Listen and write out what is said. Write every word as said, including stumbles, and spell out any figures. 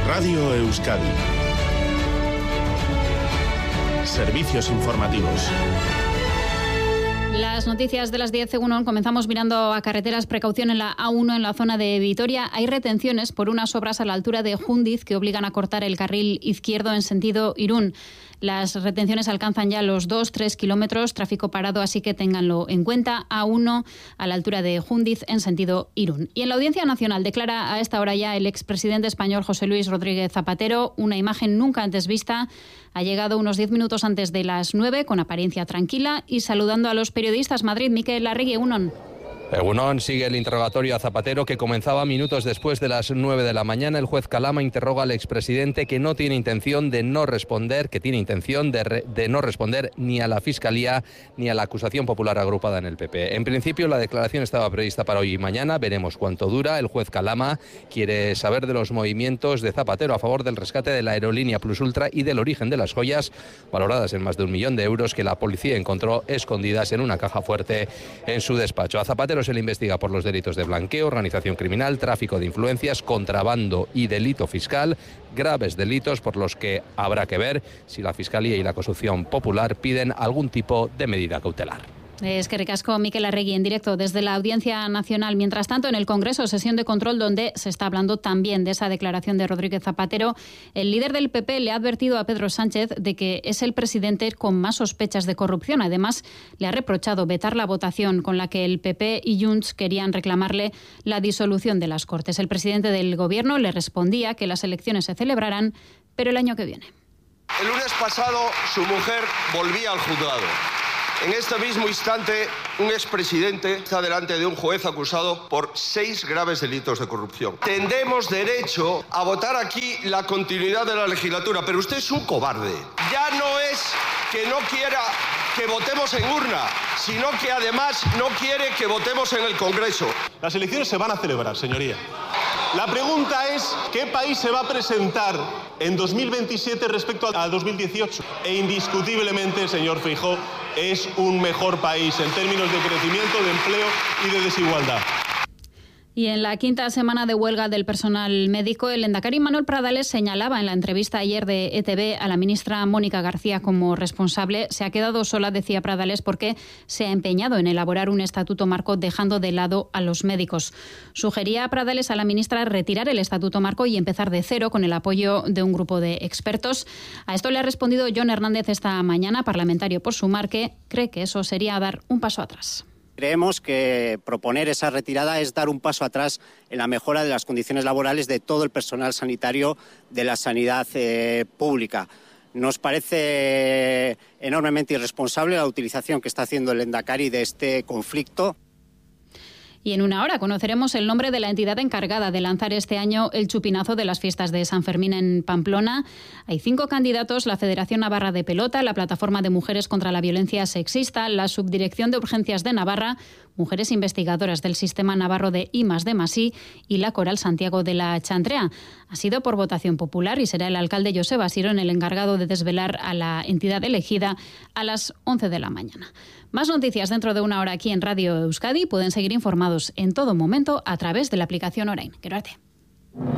Radio Euskadi. Servicios informativos. Las noticias de las diez, según comenzamos mirando a carreteras. Precaución en la A uno en la zona de Vitoria. Hay retenciones por unas obras a la altura de Jundiz que obligan a cortar el carril izquierdo en sentido Irún. Las retenciones alcanzan ya los dos tres kilómetros, tráfico parado, así que ténganlo en cuenta. A uno a la altura de Jundiz en sentido Irún. Y en la Audiencia Nacional declara a esta hora ya el expresidente español José Luis Rodríguez Zapatero, una imagen nunca antes vista. Ha llegado unos diez minutos antes de las nueve, con apariencia tranquila y saludando a los periodistas. Madrid, Mikel Arregui, Egunon. Egunon, sigue el interrogatorio a Zapatero, que comenzaba minutos después de las nueve de la mañana. El juez Calama interroga al expresidente, que no tiene intención de no responder, que tiene intención de, re, de no responder ni a la Fiscalía ni a la acusación popular agrupada en el P P. En principio, la declaración estaba prevista para hoy y mañana. Veremos cuánto dura. El juez Calama quiere saber de los movimientos de Zapatero a favor del rescate de la aerolínea Plus Ultra y del origen de las joyas, valoradas en más de un millón de euros, que la policía encontró escondidas en una caja fuerte en su despacho. A Zapatero se le investiga por los delitos de blanqueo, organización criminal, tráfico de influencias, contrabando y delito fiscal, graves delitos por los que habrá que ver si la Fiscalía y la acusación popular piden algún tipo de medida cautelar. Es que ricasco, Mikel Arregui, en directo desde la Audiencia Nacional. Mientras tanto, en el Congreso, sesión de control donde se está hablando también de esa declaración de Rodríguez Zapatero. El líder del P P le ha advertido a Pedro Sánchez de que es el presidente con más sospechas de corrupción. Además, le ha reprochado vetar la votación con la que el P P y Junts querían reclamarle la disolución de las Cortes. El presidente del Gobierno le respondía que las elecciones se celebrarán, pero el año que viene. El lunes pasado, su mujer volvía al juzgado. En este mismo instante, un expresidente está delante de un juez acusado por seis graves delitos de corrupción. Tendremos derecho a votar aquí la continuidad de la legislatura, pero usted es un cobarde. Ya no es que no quiera que votemos en urna, sino que además no quiere que votemos en el Congreso. Las elecciones se van a celebrar, señoría. La pregunta es, ¿qué país se va a presentar en dos mil veintisiete respecto a dos mil dieciocho? E indiscutiblemente, señor Feijóo, es un mejor país en términos de crecimiento, de empleo y de desigualdad. Y en la quinta semana de huelga del personal médico, el lehendakari Manuel Pradales señalaba en la entrevista ayer de E T V a la ministra Mónica García como responsable. Se ha quedado sola, decía Pradales, porque se ha empeñado en elaborar un estatuto marco dejando de lado a los médicos. Sugería a Pradales a la ministra retirar el estatuto marco y empezar de cero con el apoyo de un grupo de expertos. A esto le ha respondido Jon Hernández esta mañana, parlamentario por Sumar, que cree que eso sería dar un paso atrás. Creemos que proponer esa retirada es dar un paso atrás en la mejora de las condiciones laborales de todo el personal sanitario de la sanidad eh, pública. Nos parece enormemente irresponsable la utilización que está haciendo el lehendakari de este conflicto. Y en una hora conoceremos el nombre de la entidad encargada de lanzar este año el chupinazo de las fiestas de San Fermín en Pamplona. Hay cinco candidatos: la Federación Navarra de Pelota, la Plataforma de Mujeres contra la Violencia Sexista, la Subdirección de Urgencias de Navarra, Mujeres Investigadoras del Sistema Navarro de I más D más I y la Coral Santiago de la Chantrea. Ha sido por votación popular y será el alcalde Joseba Sirón el encargado de desvelar a la entidad elegida a las once de la mañana. Más noticias dentro de una hora aquí en Radio Euskadi. Pueden seguir informados en todo momento a través de la aplicación Orain. Quero arte.